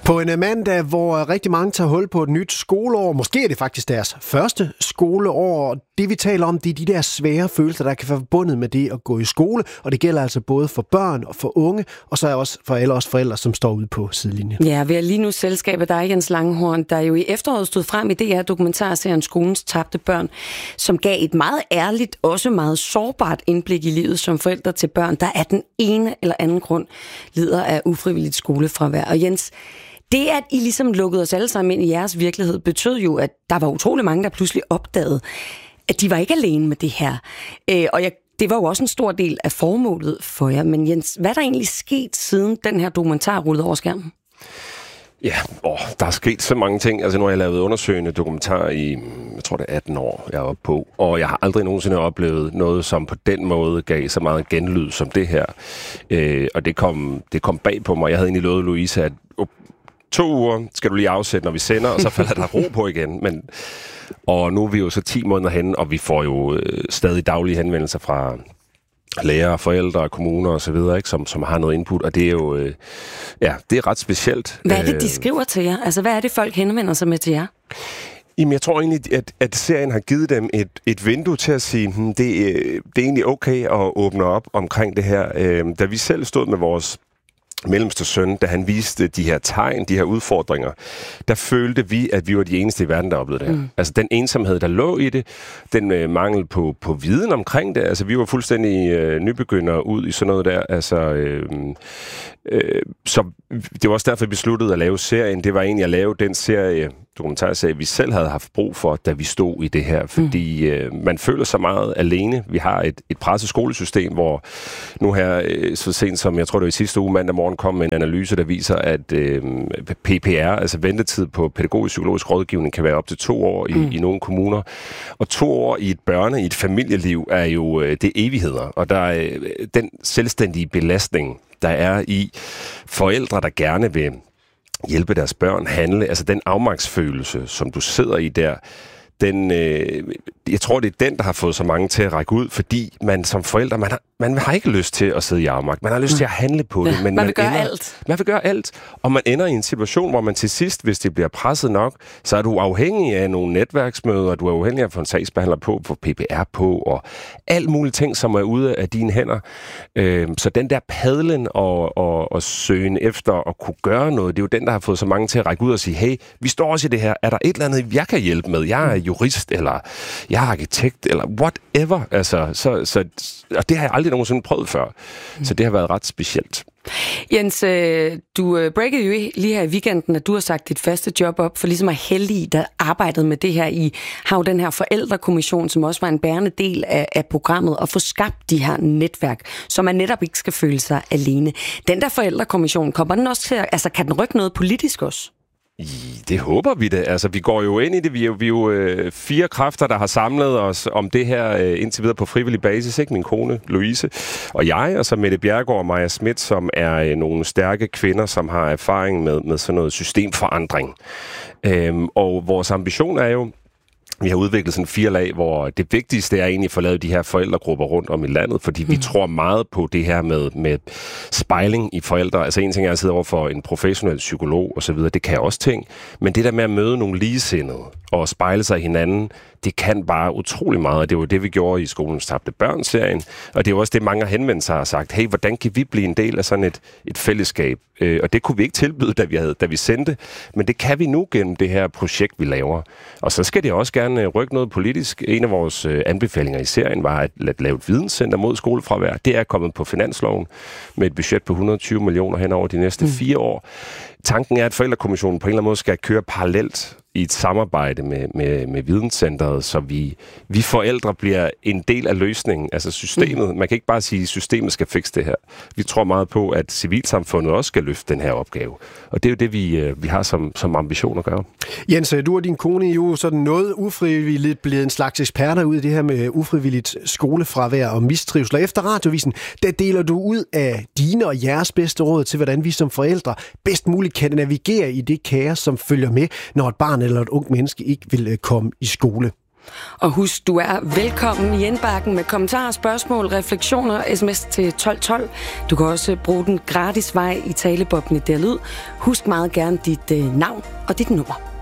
På en mandag, hvor rigtig mange tager hul på et nyt skoleår, måske er det faktisk deres første skoleår. Det vi taler om, det er de der svære følelser, der kan være forbundet med det at gå i skole. Og det gælder altså både for børn og for unge, og så er også for alle os forældre, som står ude på sidelinjen. Ja, vi er lige nu selskabet dig, Jens Langehorn, der jo i efteråret stod frem i DR-dokumentarserien Skolens tabte børn, som gav et meget ærligt, også meget sårbart indblik i livet som forældre til børn, der af den ene eller anden grund lider af ufrivilligt skolefravær. Og Jens, det, at I ligesom lukkede os alle sammen ind i jeres virkelighed, betød jo, at der var utrolig mange, der pludselig opdagede, at de var ikke alene med det her. Det var jo også en stor del af formålet for jer. Men Jens, hvad er der egentlig sket, siden den her dokumentar rullede over skærmen? Ja, der er sket så mange ting. Altså nu har jeg lavet undersøgende dokumentar i, jeg tror det er 18 år, jeg er oppe på. Og jeg har aldrig nogensinde oplevet noget, som på den måde gav så meget genlyd som det her. Og det kom bag på mig. Jeg havde egentlig lovet Louise, at 2 uger skal du lige afsætte, når vi sender, og så falder der ro på igen. Og nu er vi jo så 10 måneder henne, og vi får jo stadig daglige henvendelser fra lærere, forældre, kommuner og så videre, ikke, som har noget input, og det er jo, det er ret specielt. Hvad er det, de skriver til jer? Altså, hvad er det, folk henvender sig med til jer? Jamen, jeg tror egentlig, at serien har givet dem et vindue til at sige, det er egentlig okay at åbne op omkring det her. Da vi selv stod med vores mellemste søn, da han viste de her tegn, de her udfordringer, der følte vi, at vi var de eneste i verden, der oplevede det her. Altså den ensomhed, der lå i det, den mangel på viden omkring det, altså vi var fuldstændig nybegyndere ud i sådan noget der, altså så det var også derfor, vi besluttede at lave serien. Det var egentlig at lave den dokumentarserie, vi selv havde haft brug for, da vi stod i det her, fordi man føler sig meget alene. Vi har et presset skolesystem, hvor nu her, så sent som, jeg tror det var i sidste uge, mandag morgen, kom en analyse, der viser, at PPR, altså ventetid på pædagogisk-psykologisk rådgivning, kan være op til 2 år i nogle kommuner. Og 2 år i et familieliv, er jo det evigheder. Og der er den selvstændige belastning, der er i forældre, der gerne vil hjælpe deres børn handle, altså den afmagtsfølelse, som du sidder i der, jeg tror, det er den, der har fået så mange til at række ud, fordi man som forældre, man har ikke lyst til at sidde i afmagt. Man har lyst til at handle på det. Men man vil gøre alt. Man vil gøre alt, og man ender i en situation, hvor man til sidst, hvis det bliver presset nok, så er du afhængig af nogle netværksmøder, du er afhængig af at få en sagsbehandler på, få PPR på, og alt mulige ting, som er ude af dine hænder. Så den der padlen og søgen efter at kunne gøre noget, det er jo den, der har fået så mange til at række ud og sige, hey, vi står også i det her. Er der et eller andet, jeg kan hjælpe med? Jeg er jurist, eller jeg er arkitekt, eller whatever. Altså, og det har jeg aldrig nogensinde prøvet før. Så det har været ret specielt. Jens, du breakede jo lige her i weekenden, at du har sagt dit faste job op for ligesom at heldige, der arbejdede med det her. I har jo den her forældrekommission, som også var en bærende del af programmet, og få skabt de her netværk, så man netop ikke skal føle sig alene. Den der forældrekommission, kommer den også til altså kan den rykke noget politisk også? Det håber vi da. Altså, vi går jo ind i det. Vi er jo 4 kræfter, der har samlet os om det her indtil videre på frivillig basis. Ikke? Min kone, Louise, og jeg, og så Mette Bjerregaard og Maja Schmidt, som er nogle stærke kvinder, som har erfaring med sådan noget systemforandring. Og vores ambition er jo, vi har udviklet sådan 4 lag, hvor det vigtigste er egentlig at få lavet de her forældregrupper rundt om i landet, fordi vi tror meget på det her med spejling i forældre. Altså en ting er at sidde over for en professionel psykolog og så videre, det kan også ting, men det der med at møde nogle ligesindede og spejle sig i hinanden, det kan bare utrolig meget, og det var det, vi gjorde i Skolens tabte børn-serien, og det er også det, mange henvendelser har sagt, hey, hvordan kan vi blive en del af sådan et fællesskab? Og det kunne vi ikke tilbyde, da vi sendte, men det kan vi nu gennem det her projekt, vi laver. Og så skal det også gerne rykke noget politisk. En af vores anbefalinger i serien var at lave et videnscenter mod skolefravær. Det er kommet på finansloven med et budget på 120 millioner hen over de næste 4 år. Tanken er, at forældrekommissionen på en eller anden måde skal køre parallelt i et samarbejde med videnscenteret, så vi forældre bliver en del af løsningen, altså systemet. Man kan ikke bare sige, at systemet skal fikse det her. Vi tror meget på, at civilsamfundet også skal løfte den her opgave. Og det er jo det, vi har som ambition at gøre. Jens, du og din kone er jo sådan noget ufrivilligt blevet en slags eksperter ud i det her med ufrivilligt skolefravær og mistrivsel. Efter Radiovisen, der deler du ud af dine og jeres bedste råd til, hvordan vi som forældre bedst muligt kan navigere i det kaos, som følger med, når et barn eller et ungt menneske ikke vil komme i skole. Og husk, du er velkommen i indbakken med kommentarer, spørgsmål, refleksioner, sms til 1212. Du kan også bruge den gratis vej i taleboblen i der lyd. Husk meget gerne dit navn og dit nummer.